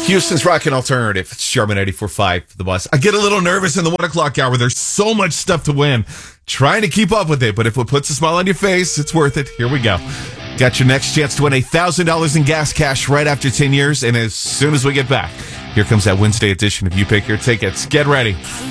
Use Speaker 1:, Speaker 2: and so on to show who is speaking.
Speaker 1: Houston's Rockin' Alternative. It's Sherman 94.5, The Bus. I get a little nervous in the 1 o'clock hour. There's so much stuff to win. Trying to keep up with it, but if it puts a smile on your face, it's worth it. Here we go. Got your next chance to win $1,000 in gas cash right after 10 years, and as soon as we get back, here comes that Wednesday edition of You Pick Your Tickets. Get ready.